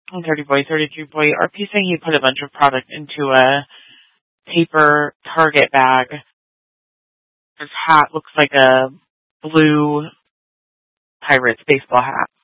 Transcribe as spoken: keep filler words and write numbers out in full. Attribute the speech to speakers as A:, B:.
A: thirty boy, thirty-two boy. R P saying he put a bunch of product into a paper Target bag. His hat looks like a blue Pirates baseball hat.